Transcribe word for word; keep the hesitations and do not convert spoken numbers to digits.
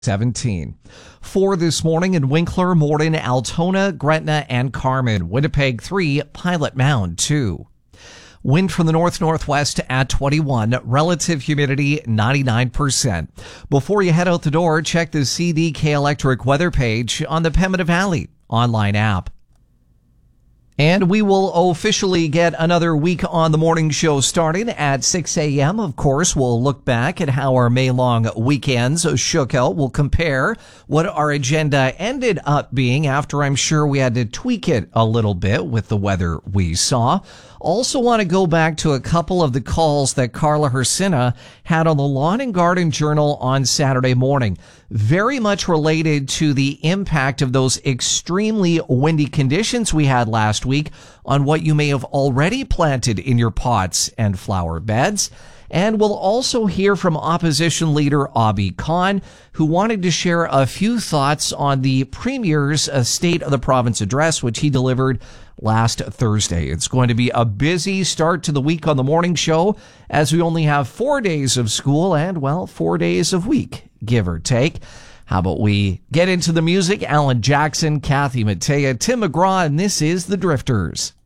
seventeen. Four this morning in Winkler, Morden, Altona, Gretna, and Carmen. Winnipeg three, Pilot Mound two. Wind from the north-northwest at twenty-one. Relative humidity ninety-nine percent. Before you head out the door, check the C D K Electric weather page on the Pembina Valley online app. And we will officially get another week on the morning show starting at six a.m. Of course, we'll look back at how our May-long weekends shook out. We'll compare what our agenda ended up being after I'm sure we had to tweak it a little bit with the weather we saw. Also want to go back to a couple of the calls that Carla Hersina had on the Lawn and Garden Journal on Saturday morning. Very much related to the impact of those extremely windy conditions we had last week on what you may have already planted in your pots and flower beds. And we'll also hear from opposition leader Abi Khan, who wanted to share a few thoughts on the Premier's uh, State of the Province address, which he delivered last Thursday. It's going to be a busy start to the week on the morning show, as we only have four days of school and, well, four days of week, give or take. How about we get into the music? Alan Jackson, Kathy Mattea, Tim McGraw, and this is The Drifters.